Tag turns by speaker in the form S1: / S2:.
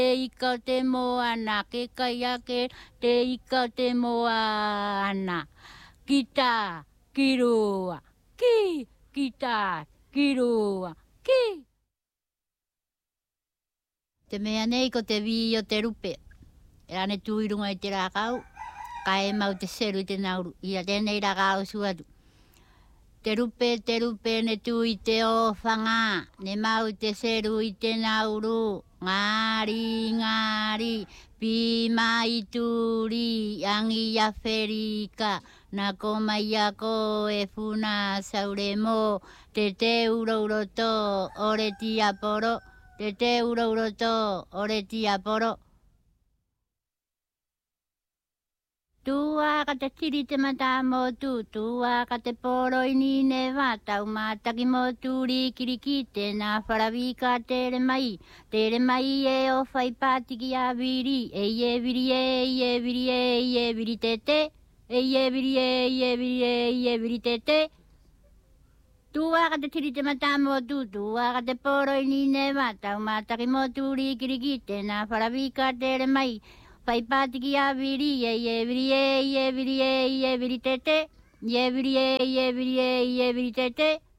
S1: ika te moana, ke kaya ke te ika te moana. Kita, kirua, ki, kita, kirua, ki. Te mea nei ko te vi o te rupe. E ane tuirunga i te rākau. Ka e mau te seru i te nauru. Ia tēnei rākau suatu. Te rupe ne tu i te ofanga. Ne mau te seru i te nauru. Ngāri, ngāri. Pima i turi. Angi a wherika. Na ko mai a ko e funa saure mo. Te te urouroto. Ore ti aporo. Te te urouroto. Ore ti aporo. Tua ka te tiri te mata mo tu, tua ka te poro ini ne wātau mātaki mo tūri kiriki te nā wharawika tere mai e o whai pātiki a viri, e ie viri tete, e ie viri tete. Tua ka te tiri te mata mo tu, tua ka te poro ini ne wātau mātaki mo tūri kiriki te nā wharawika tere mai, Pai pātiki a viri, ie viri tete, ie viri tete.